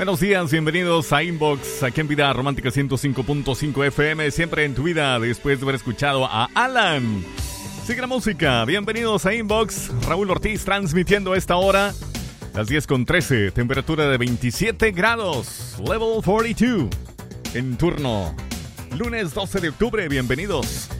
Buenos días, bienvenidos a Inbox, aquí en Vida Romántica 105.5 FM, siempre en tu vida, después de haber escuchado a Alan. Sigue la música, bienvenidos a Inbox, Raúl Ortiz transmitiendo a esta hora, las 10:13, temperatura de 27 grados, level 42, en turno, lunes 12 de octubre, bienvenidos.